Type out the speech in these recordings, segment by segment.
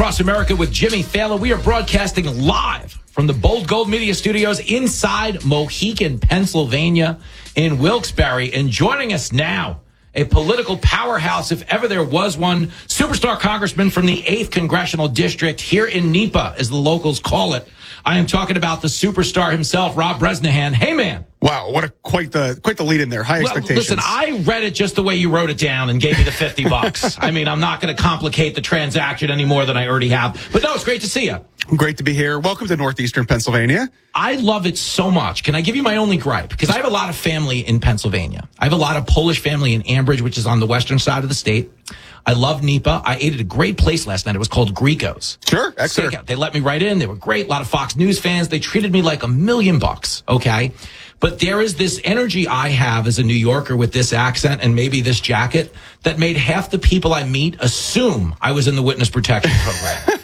Across America with Jimmy Fallon. We are broadcasting live from the Bold Gold Media Studios inside Mohican, Pennsylvania in Wilkes-Barre. And joining us now, a political powerhouse, if ever there was one, superstar congressman from the 8th Congressional District here in NEPA, as the locals call it. I am talking about the superstar himself, Rob Bresnahan. Hey, man. Wow, what a quite the lead in there. High expectations. Listen, I read it just the way you wrote it down and gave me the $50. I mean, I'm not going to complicate the transaction any more than I already have. But no, it's great to see you. Great to be here. Welcome to Northeastern Pennsylvania. I love it so much. Can I give you my only gripe? Because I have a lot of family in Pennsylvania. I have a lot of Polish family in Ambridge, which is on the western side of the state. I love NEPA. I ate at a great place last night. It was called Greco's. Sure, excellent. They let me right in. They were great. A lot of Fox News fans. They treated me like $1 million, okay? But there is this energy I have as a New Yorker with this accent and maybe this jacket that made half the people I meet assume I was in the witness protection program.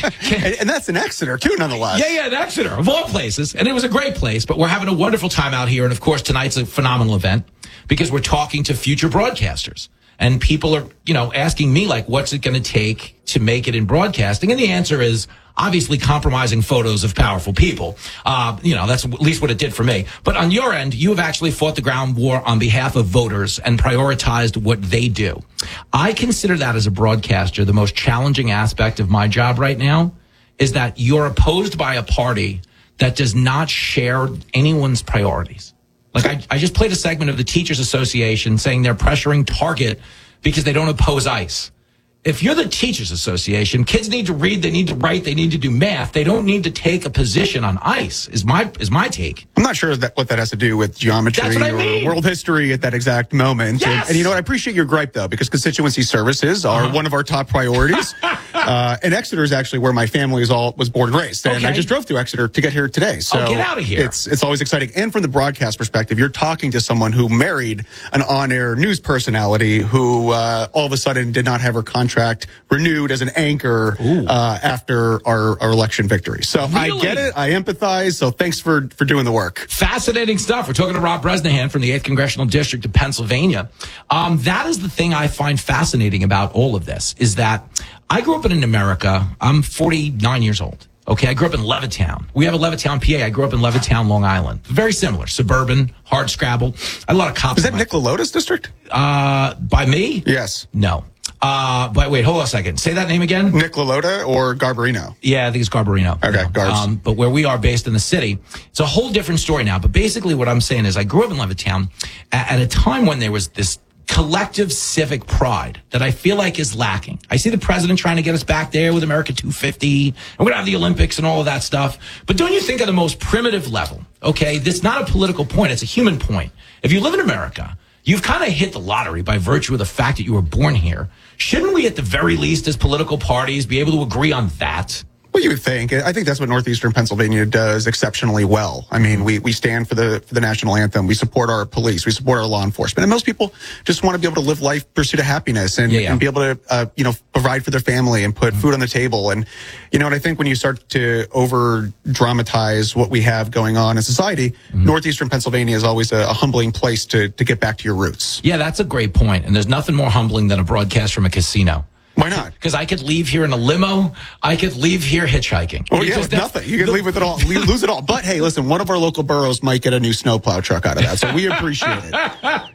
And that's in Exeter, too, nonetheless. Yeah, in Exeter, of all places. And it was a great place, but we're having a wonderful time out here. And, of course, tonight's a phenomenal event because we're talking to future broadcasters. And people are, asking me, like, what's it going to take to make it in broadcasting? And the answer is obviously compromising photos of powerful people. That's at least what it did for me. But on your end, you have actually fought the ground war on behalf of voters and prioritized what they do. I consider that as a broadcaster, the most challenging aspect of my job right now is that you're opposed by a party that does not share anyone's priorities. Like I just played a segment of the Teachers Association saying they're pressuring Target because they don't oppose ICE. If you're the Teachers Association, kids need to read, they need to write, they need to do math. They don't need to take a position on ICE, is my take. I'm not sure what that has to do with geometry or world history at that exact moment. Yes! And I appreciate your gripe, though, because constituency services are one of our top priorities. And Exeter is actually where my family was born and raised. And I just drove through Exeter to get here today. So get out of here. It's always exciting. And from the broadcast perspective, you're talking to someone who married an on-air news personality who all of a sudden did not have her contract renewed as an anchor after our election victory. So really? I get it. I empathize. So thanks for doing the work. Fascinating stuff. We're talking to Rob Bresnahan from the 8th Congressional District of Pennsylvania. That is the thing I find fascinating about all of this is that I grew up in America. I'm 49 years old. Okay, I grew up in Levittown. We have a Levittown, PA. I grew up in Levittown, Long Island. Very similar. Suburban, hard scrabble. I had a lot of cops. Is that Nick Lalota's district? By me? Yes. No. But wait, hold on a second. Say that name again. Nick Lalota or Garbarino? Yeah, I think it's Garbarino. Okay, Garbs. But where we are based in the city, it's a whole different story now. But basically what I'm saying is I grew up in Levittown at a time when there was this collective civic pride that I feel like is lacking. I see the president trying to get us back there with America 250, and we're going to have the Olympics and all of that stuff. But don't you think at the most primitive level, okay, this not a political point, it's a human point. If you live in America, you've kind of hit the lottery by virtue of the fact that you were born here. Shouldn't we, at the very least, as political parties, be able to agree on that? Well, you would think. I think that's what Northeastern Pennsylvania does exceptionally well. I mean, we stand for the national anthem. We support our police. We support our law enforcement. And most people just want to be able to live life, pursuit of happiness, and be able to, provide for their family and put food on the table. And, and I think when you start to over-dramatize what we have going on in society, Northeastern Pennsylvania is always a humbling place to get back to your roots. Yeah, that's a great point. And there's nothing more humbling than a broadcast from a casino. Why not? Because I could leave here in a limo. I could leave here hitchhiking. Oh, yeah, with nothing. You can leave with it all. Lose it all. But, hey, listen, one of our local boroughs might get a new snowplow truck out of that, so we appreciate it.